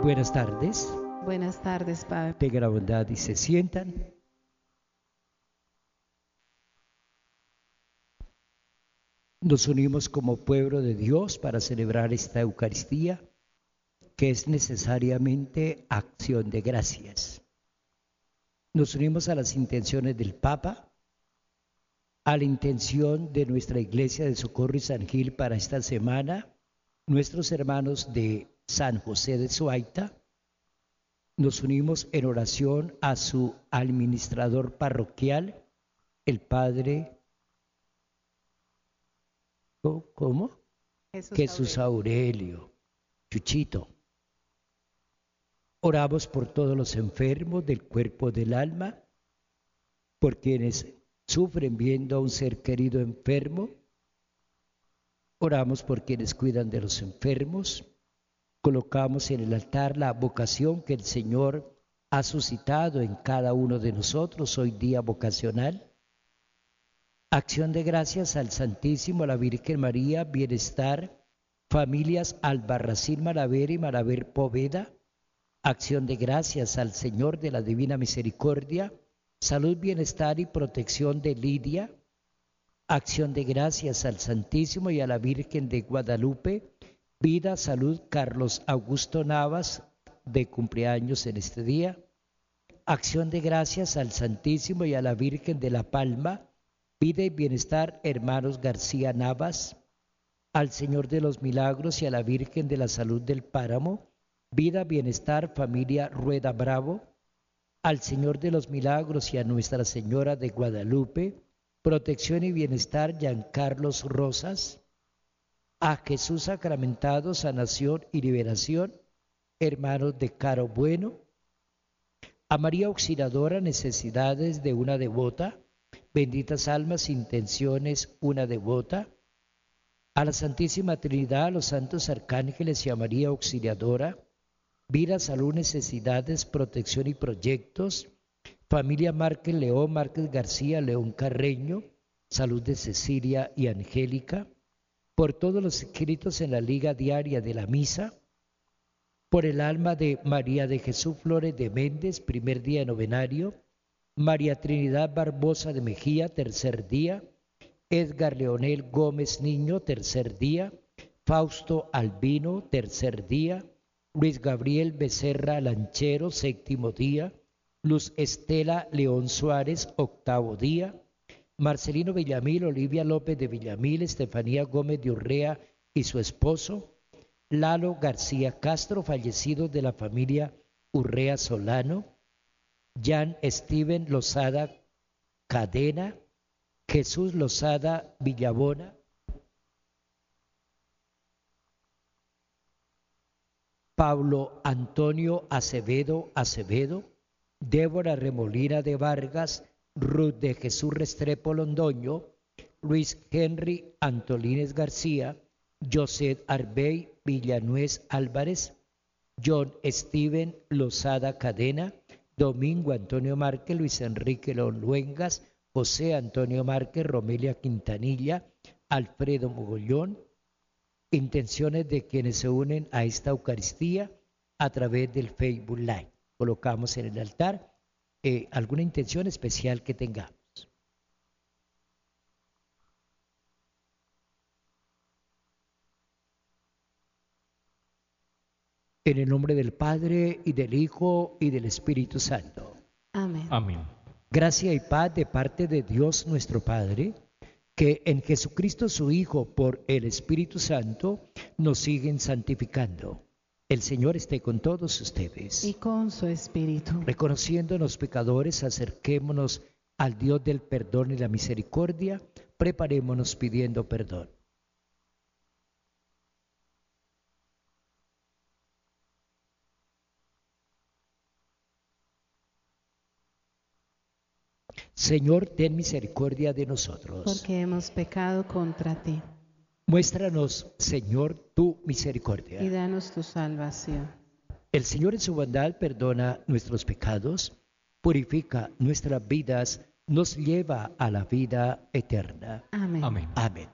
Buenas tardes. Buenas tardes, Padre. Tengan la bondad y se sientan. Nos unimos como pueblo de Dios para celebrar esta Eucaristía, que es necesariamente acción de gracias. Nos unimos a las intenciones del Papa, a la intención de nuestra Iglesia de Socorro y San Gil para esta semana, nuestros hermanos de San José de Suaita. Nos unimos en oración a su administrador parroquial, el Padre, ¿cómo? Jesús Aurelio, Chuchito. Oramos por todos los enfermos del cuerpo y del alma, por quienes sufren viendo a un ser querido enfermo. Oramos por quienes cuidan de los enfermos. Colocamos en el altar la vocación que el Señor ha suscitado en cada uno de nosotros, hoy día vocacional. Acción de gracias al Santísimo, a la Virgen María, bienestar, familias Albarracín Malaver y Malaver Poveda. Acción de gracias al Señor de la Divina Misericordia, salud, bienestar y protección de Lidia. Acción de gracias al Santísimo y a la Virgen de Guadalupe, vida, salud, Carlos Augusto Navas, de cumpleaños en este día. Acción de gracias al Santísimo y a la Virgen de La Palma, vida y bienestar, hermanos García Navas. Al Señor de los Milagros y a la Virgen de la Salud del Páramo, vida, bienestar, familia Rueda Bravo. Al Señor de los Milagros y a Nuestra Señora de Guadalupe, protección y bienestar, Giancarlos Rosas. A Jesús sacramentado, sanación y liberación, hermanos de Caro Bueno. A María Auxiliadora, necesidades de una devota, benditas almas, intenciones, una devota. A la Santísima Trinidad, a los santos arcángeles y a María Auxiliadora, vida, salud, necesidades, protección y proyectos. Familia Márquez León, Márquez García, León Carreño, salud de Cecilia y Angélica. Por todos los escritos en la Liga Diaria de la Misa, por el alma de María de Jesús Flores de Méndez, primer día novenario, María Trinidad Barbosa de Mejía, tercer día, Edgar Leonel Gómez Niño, tercer día, Fausto Albino, tercer día, Luis Gabriel Becerra Lanchero, séptimo día, Luz Estela León Suárez, octavo día, Marcelino Villamil, Olivia López de Villamil, Estefanía Gómez de Urrea y su esposo, Lalo García Castro, fallecidos de la familia Urrea Solano, Jan Steven Lozada Cadena, Jesús Lozada Villabona, Pablo Antonio Acevedo, Débora Remolina de Vargas, Ruth de Jesús Restrepo Londoño, Luis Henry Antolínez García, José Arbey Villanuez Álvarez, John Steven Lozada Cadena, Domingo Antonio Márquez, Luis Enrique León Luengas, José Antonio Márquez, Romelia Quintanilla, Alfredo Mogollón. Intenciones de quienes se unen a esta Eucaristía a través del Facebook Live. Colocamos en el altar alguna intención especial que tengamos. En el nombre del Padre, y del Hijo, y del Espíritu Santo. Amén. Amén. Gracia y paz de parte de Dios nuestro Padre, que en Jesucristo su Hijo, por el Espíritu Santo, nos siguen santificando. El Señor esté con todos ustedes. Y con su espíritu. Reconociéndonos pecadores, acerquémonos al Dios del perdón y la misericordia. Preparémonos pidiendo perdón. Señor, ten misericordia de nosotros. Porque hemos pecado contra ti. Muéstranos, Señor, tu misericordia. Y danos tu salvación. El Señor en su bondad perdona nuestros pecados, purifica nuestras vidas, nos lleva a la vida eterna. Amén. Amén. Amén.